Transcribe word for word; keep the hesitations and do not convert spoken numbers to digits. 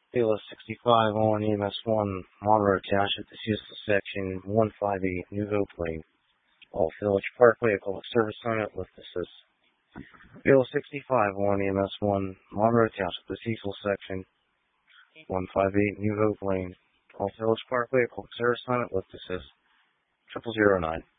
Kilo sixty-five on E M S one, Monroe Township, the Cecil Section, one five eight, New Hope Lane. All Village Parkway, Public Service Limit with assist. Kilo sixty-five on E M S one, Monroe Township, the Cecil Section, one five eight, New Hope Lane. All Village Parkway, Public Service Limit with assist. Triple zero nine.